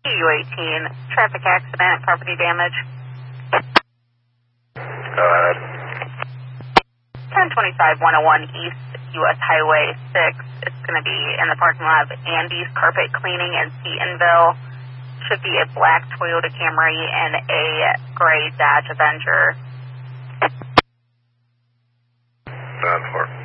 U18, traffic accident, property damage. 1025-101 East U.S. Highway 6. It's going to be in the parking lot of Andy's Carpet Cleaning in Seatonville. Should be a black Toyota Camry and a gray Dodge Avenger. 9-4.